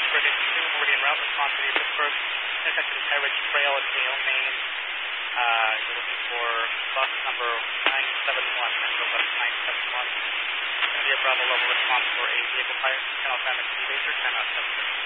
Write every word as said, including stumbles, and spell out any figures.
Pittsburgh, continuing Meridian route, response to Pittsburgh, intersection High Ridge Trail at Dale, Maine. Uh, you're looking for bus number nine seven one, Metro bus nine seven one. It's going to be a Bravo level response for a vehicle fire. ten oh five Laser, ten oh seven.